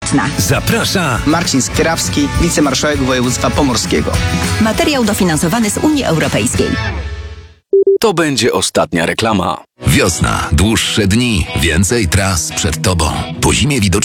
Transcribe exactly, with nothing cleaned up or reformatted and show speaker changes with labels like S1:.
S1: Świetna.
S2: Zaprasza
S3: Marcin Skierawski, wicemarszałek województwa pomorskiego.
S1: Materiał dofinansowany z Unii Europejskiej.
S4: To będzie ostatnia reklama.
S5: Wiosna, dłuższe dni, więcej tras przed Tobą. Po zimie widocznie